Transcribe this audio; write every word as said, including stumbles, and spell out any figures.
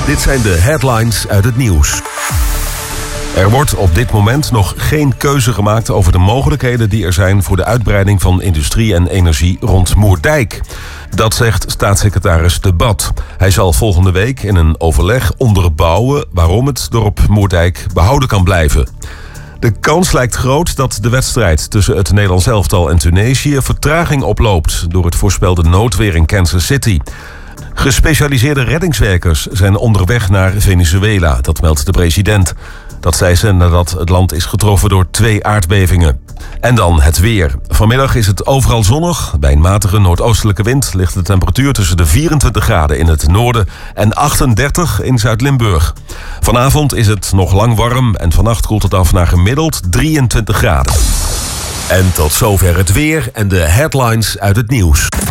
Dit zijn de headlines uit het nieuws. Er wordt op dit moment nog geen keuze gemaakt over de mogelijkheden die er zijn voor de uitbreiding van industrie en energie rond Moerdijk. Dat zegt staatssecretaris De Bad. Hij zal volgende week in een overleg onderbouwen waarom het dorp Moerdijk behouden kan blijven. De kans lijkt groot dat de wedstrijd tussen het Nederlands elftal en Tunesië vertraging oploopt door het voorspelde noodweer in Kansas City. Gespecialiseerde reddingswerkers zijn onderweg naar Venezuela, dat meldt de president. Dat zei ze nadat het land is getroffen door twee aardbevingen. En dan het weer. Vanmiddag is het overal zonnig. Bij een matige noordoostelijke wind ligt de temperatuur tussen de vierentwintig graden in het noorden en achtendertig in Zuid-Limburg. Vanavond is het nog lang warm en vannacht koelt het af naar gemiddeld drieëntwintig graden. En tot zover het weer en de headlines uit het nieuws.